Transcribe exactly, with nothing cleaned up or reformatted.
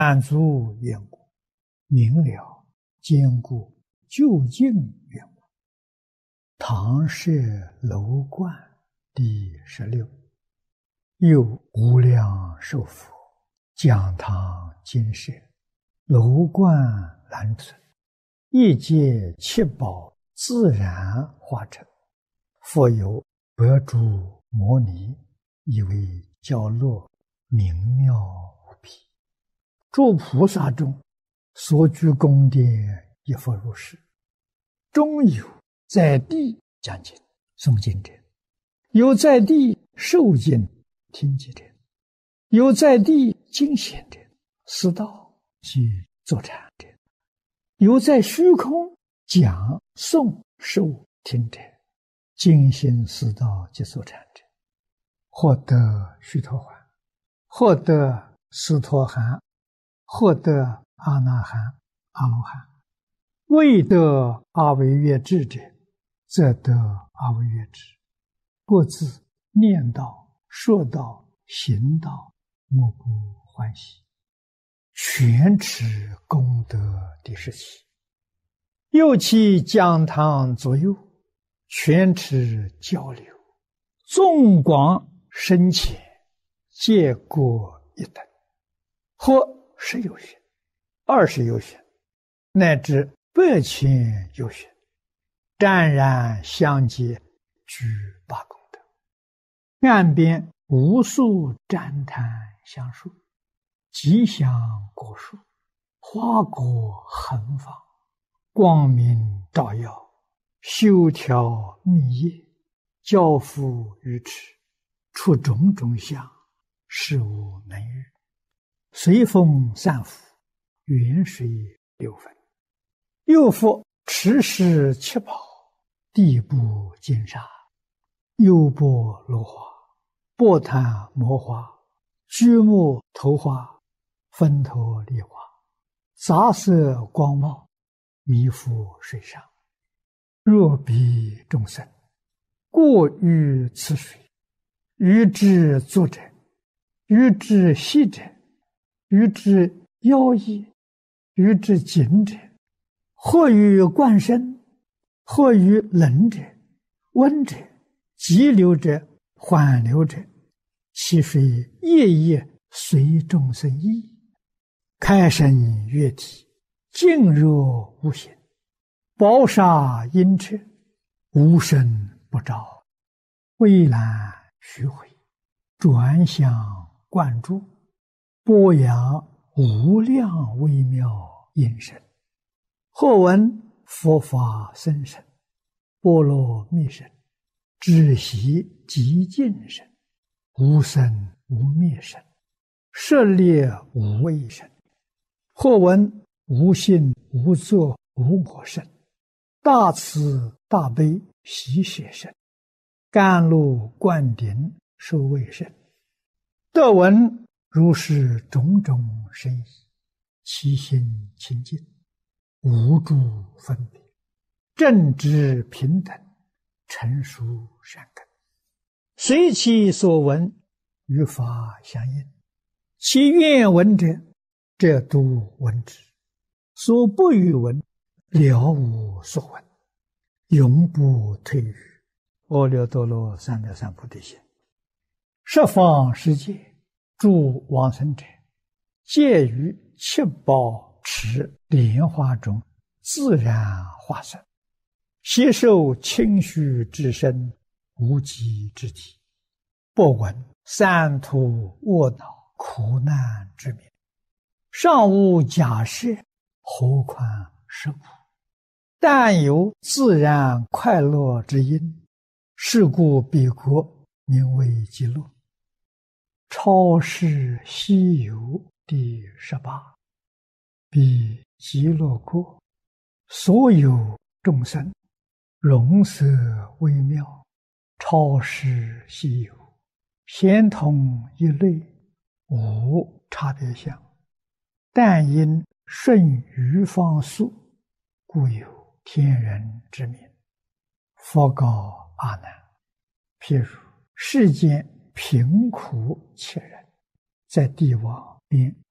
满足缘故，明了坚固究竟缘故。唐氏楼观第十六。又无量寿佛讲堂金舍，楼观兰存，一界七宝自然化成。复有百诸摩尼，以为教落，明妙无比。诸菩萨中所居宫殿，亦复如是。中有在地讲经诵经者，有在地受经听经者，有在地经显者，思道及坐禅者，有在虚空讲诵受听者，精心思道及坐禅者，获得须陀洹，获得斯陀含，获得阿那含、阿罗汉。未得阿惟越致者，则得阿惟越致。各自念道、说道、行道，莫不欢喜。全持功德第十七。又其讲堂左右，全持交流，纵广深浅，皆各一等，或十有寻，二十有寻，乃至百千有寻，湛然相接，具八功德。岸边无数旃檀香树，吉祥果树，花果横放，光明照耀，修条密叶，交付于池，出种种相，事无能喻。随风散伏，远水流分。又复持世七宝，地部金沙，优波罗花，波檀摩花，居木头花，分头梨花，杂色光茂，弥覆水上。若彼众生过于此水，于之作者，于之息者，于之妖异，于之景者，或于灌身，或于冷者、温者、急流者、缓流者，其水夜夜随众生意，开生悦体，静若无形，宝沙阴彻，无声不照，蔚蓝虚回，转向灌注，播扬无量微妙音声。或闻佛法深深，波罗蜜声，知悉极尽声，无生无灭声，舍猎无畏声。或闻无性无作无我声，大慈大悲喜舍声，甘露灌顶受畏声。得闻如是种种声意，其心清净，无诸分别，正直平等，成熟善根，随其所闻，与法相应。其愿闻者，则都闻之；所不欲闻，了无所闻，永不退于阿耨多罗三藐三菩提心。十方世界诸往生者，皆于七宝池莲花中自然化身，悉受清虚之身，无极之体，不闻三途卧恼苦难之名，尚无假设，何况是苦？但有自然快乐之因，是故彼国名为极乐。超世西游第十八。彼极乐国，所有众生，容色微妙，超世西游，咸同一类，无差别相。但因顺于方速，故有天人之名。佛告阿难：譬如世间贫苦切人，在地网边